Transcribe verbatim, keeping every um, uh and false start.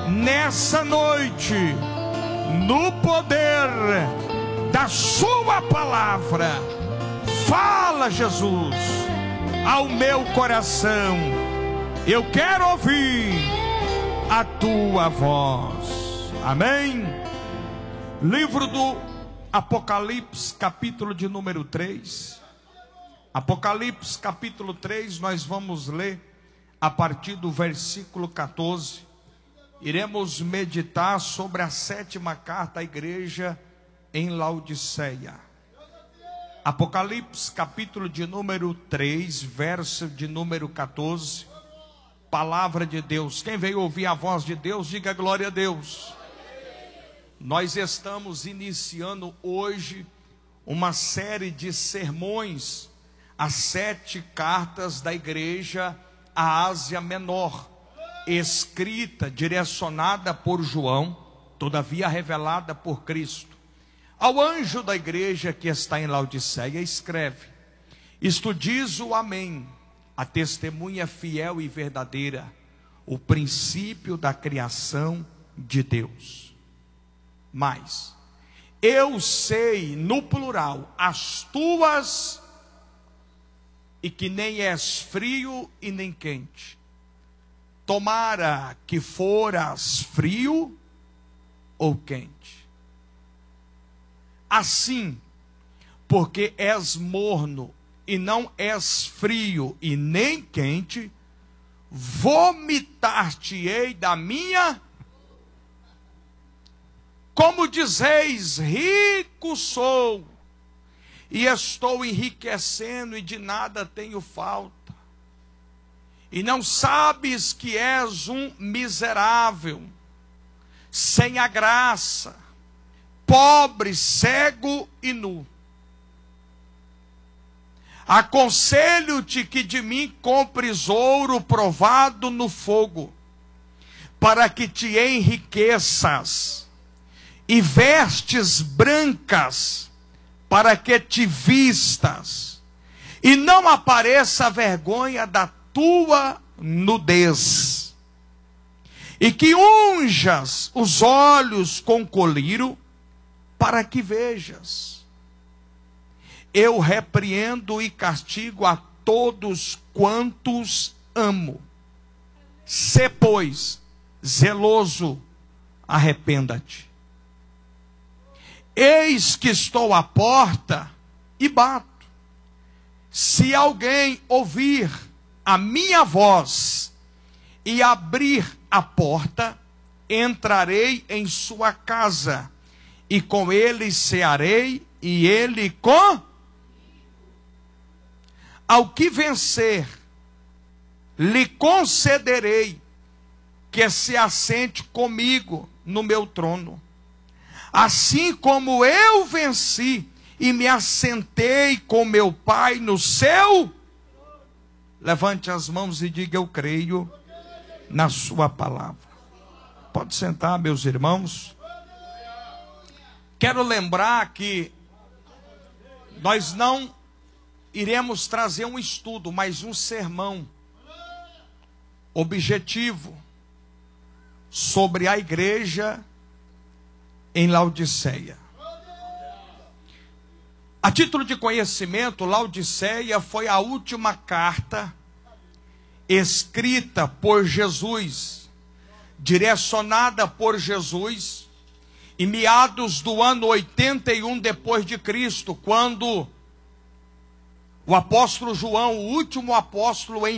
nessa noite, no poder da sua palavra. Fala, Jesus, ao meu coração. Eu quero ouvir a tua voz. Amém. Livro do Apocalipse, capítulo de número três. Apocalipse, capítulo três, nós vamos ler a partir do versículo quatorze. Iremos meditar sobre a sétima carta à igreja em Laodiceia. Apocalipse, capítulo de número três, verso de número quatorze. Palavra de Deus. Quem veio ouvir a voz de Deus, diga glória a Deus. Nós estamos iniciando hoje uma série de sermões, as sete cartas da igreja à Ásia Menor, escrita, direcionada por João, todavia revelada por Cristo. Ao anjo da igreja que está em Laodiceia, escreve: isto diz o Amém, a testemunha fiel e verdadeira, o princípio da criação de Deus. Mas eu sei, no plural, as tuas, e que nem és frio e nem quente. Tomara que foras frio ou quente. Assim, porque és morno e não és frio e nem quente, vomitar-te-ei da minha. Como dizeis, rico sou, e estou enriquecendo e de nada tenho falta, e não sabes que és um miserável, sem a graça, pobre, cego e nu. Aconselho-te que de mim compres ouro provado no fogo, para que te enriqueças, e vestes brancas, para que te vistas, e não apareça a vergonha da tua nudez, e que unjas os olhos com colírio, para que vejas. Eu repreendo e castigo a todos quantos amo. Sê, pois, zeloso, arrependa-te. Eis que estou à porta e bato. Se alguém ouvir a minha voz e abrir a porta, entrarei em sua casa, e com ele cearei, e ele com... Ao que vencer, lhe concederei que se assente comigo no meu trono, assim como eu venci e me assentei com meu Pai no seu. Levante as mãos e diga: eu creio na sua palavra. Pode sentar, meus irmãos. Quero lembrar que nós não iremos trazer um estudo, mas um sermão objetivo sobre a igreja em Laodiceia. A título de conhecimento, Laodiceia foi a última carta escrita por Jesus, direcionada por Jesus, em meados do ano oitenta e um depois de Cristo, quando o apóstolo João, o último apóstolo em